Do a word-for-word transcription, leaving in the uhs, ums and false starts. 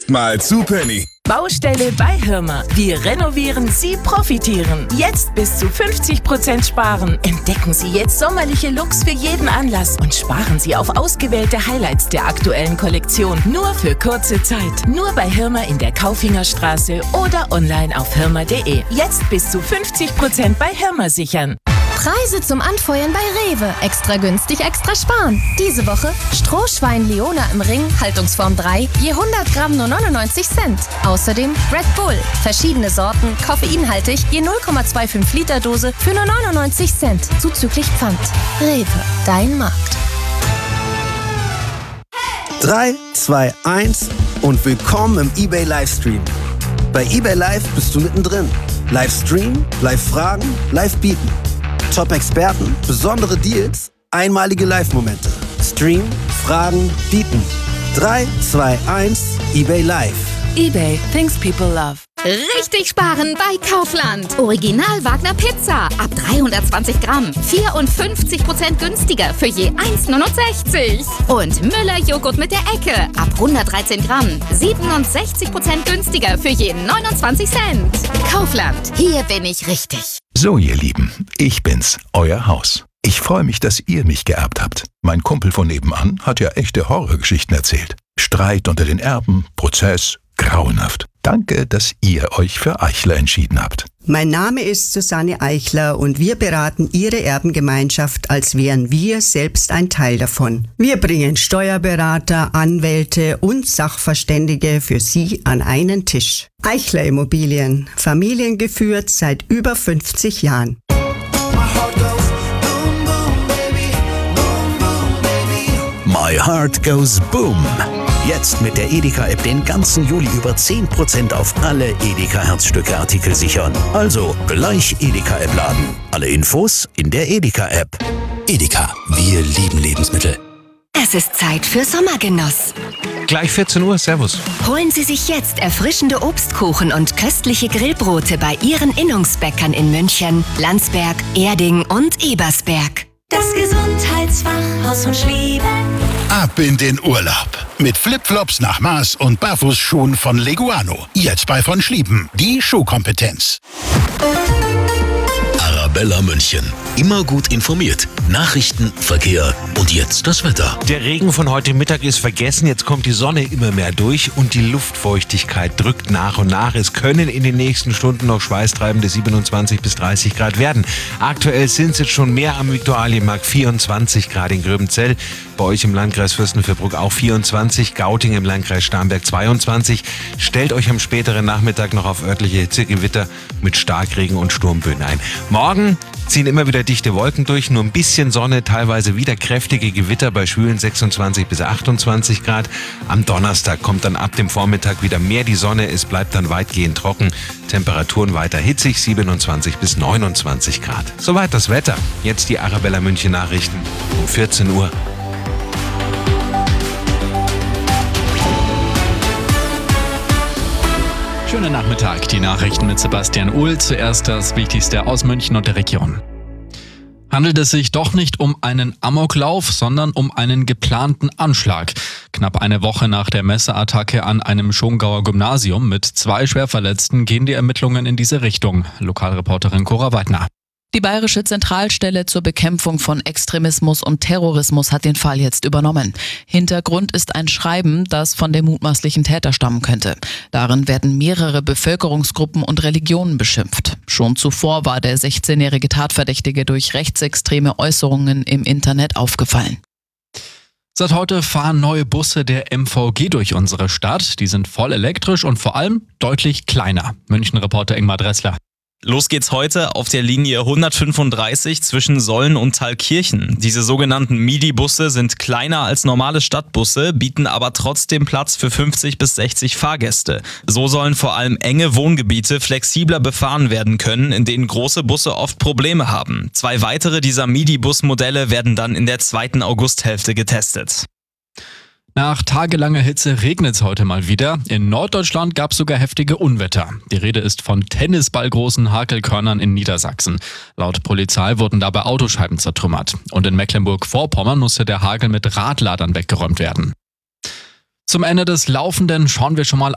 Erstmal zu Penny. Baustelle bei Hirmer. Wir renovieren, Sie profitieren. Jetzt bis zu fünfzig Prozent sparen. Entdecken Sie jetzt sommerliche Looks für jeden Anlass und sparen Sie auf ausgewählte Highlights der aktuellen Kollektion. Nur für kurze Zeit. Nur bei Hirmer in der Kaufingerstraße oder online auf hirmer punkt de. Jetzt bis zu fünfzig Prozent bei Hirmer sichern. Preise zum Anfeuern bei Rewe. Extra günstig, extra sparen. Diese Woche Strohschwein Leona im Ring, Haltungsform drei, je hundert Gramm nur neunundneunzig Cent. Außerdem Red Bull, verschiedene Sorten, koffeinhaltig, je null Komma fünfundzwanzig Liter Dose für nur neunundneunzig Cent, zuzüglich Pfand. Rewe, dein Markt. drei, zwei, eins und willkommen im eBay Livestream. Bei eBay Live bist du mittendrin. Livestream, Live-Fragen, Live-Bieten. Top-Experten, besondere Deals, einmalige Live-Momente. Stream, Fragen, Bieten. drei, zwei, eins, eBay Live. eBay, things people love. Richtig sparen bei Kaufland. Original Wagner Pizza ab dreihundertzwanzig Gramm. vierundfünfzig Prozent günstiger für je eins Komma neunundsechzig. Und Müller Joghurt mit der Ecke ab hundertdreizehn Gramm. siebenundsechzig Prozent günstiger für je neunundzwanzig Cent. Kaufland, hier bin ich richtig. So, ihr Lieben, ich bin's, euer Haus. Ich freue mich, dass ihr mich geerbt habt. Mein Kumpel von nebenan hat ja echte Horrorgeschichten erzählt. Streit unter den Erben, Prozess, grauenhaft. Danke, dass ihr euch für Eichler entschieden habt. Mein Name ist Susanne Eichler und wir beraten Ihre Erbengemeinschaft, als wären wir selbst ein Teil davon. Wir bringen Steuerberater, Anwälte und Sachverständige für Sie an einen Tisch. Eichler Immobilien, familiengeführt seit über fünfzig Jahren. My Heart Goes Boom. Jetzt mit der Edeka-App den ganzen Juli über zehn Prozent auf alle Edeka-Herzstücke-Artikel sichern. Also gleich Edeka-App laden. Alle Infos in der Edeka-App. Edeka, wir lieben Lebensmittel. Es ist Zeit für Sommergenuss. Gleich vierzehn Uhr, servus. Holen Sie sich jetzt erfrischende Obstkuchen und köstliche Grillbrote bei Ihren Innungsbäckern in München, Landsberg, Erding und Ebersberg. Das Gesundheitsfachhaus von Schlieben. Ab in den Urlaub. Mit Flipflops nach Maß und Barfußschuhen von Leguano. Jetzt bei von Schlieben. Die Schuhkompetenz. Arabella München. Immer gut informiert. Nachrichten, Verkehr und jetzt das Wetter. Der Regen von heute Mittag ist vergessen. Jetzt kommt die Sonne immer mehr durch und die Luftfeuchtigkeit drückt nach und nach. Es können in den nächsten Stunden noch schweißtreibende siebenundzwanzig bis dreißig Grad werden. Aktuell sind es jetzt schon mehr am Viktualienmarkt, vierundzwanzig Grad in Gröbenzell. Bei euch im Landkreis Fürstenfeldbruck auch vierundzwanzig, Gauting im Landkreis Starnberg zweiundzwanzig. Stellt euch am späteren Nachmittag noch auf örtliche Hitzegewitter mit Starkregen und Sturmböen ein. Morgen ziehen immer wieder dichte Wolken durch, nur ein bisschen Sonne, teilweise wieder kräftige Gewitter bei schwülen sechsundzwanzig bis achtundzwanzig Grad. Am Donnerstag kommt dann ab dem Vormittag wieder mehr die Sonne, es bleibt dann weitgehend trocken. Temperaturen weiter hitzig, siebenundzwanzig bis neunundzwanzig Grad. Soweit das Wetter. Jetzt die Arabella München Nachrichten um vierzehn Uhr. Schönen Nachmittag, die Nachrichten mit Sebastian Uhl. Zuerst das Wichtigste aus München und der Region. Handelt es sich doch nicht um einen Amoklauf, sondern um einen geplanten Anschlag. Knapp eine Woche nach der Messerattacke an einem Schongauer Gymnasium mit zwei Schwerverletzten gehen die Ermittlungen in diese Richtung. Lokalreporterin Cora Weidner. Die Bayerische Zentralstelle zur Bekämpfung von Extremismus und Terrorismus hat den Fall jetzt übernommen. Hintergrund ist ein Schreiben, das von dem mutmaßlichen Täter stammen könnte. Darin werden mehrere Bevölkerungsgruppen und Religionen beschimpft. Schon zuvor war der sechzehnjährige Tatverdächtige durch rechtsextreme Äußerungen im Internet aufgefallen. Seit heute fahren neue Busse der M V G durch unsere Stadt. Die sind voll elektrisch und vor allem deutlich kleiner. München-Reporter Ingmar Dressler. Los geht's heute auf der Linie hundertfünfunddreißig zwischen Solln und Thalkirchen. Diese sogenannten Midi-Busse sind kleiner als normale Stadtbusse, bieten aber trotzdem Platz für fünfzig bis sechzig Fahrgäste. So sollen vor allem enge Wohngebiete flexibler befahren werden können, in denen große Busse oft Probleme haben. Zwei weitere dieser Midi-Bus-Modelle werden dann in der zweiten Augusthälfte getestet. Nach tagelanger Hitze regnet es heute mal wieder. In Norddeutschland gab es sogar heftige Unwetter. Die Rede ist von tennisballgroßen Hagelkörnern in Niedersachsen. Laut Polizei wurden dabei Autoscheiben zertrümmert. Und in Mecklenburg-Vorpommern musste der Hagel mit Radladern weggeräumt werden. Zum Ende des Laufenden schauen wir schon mal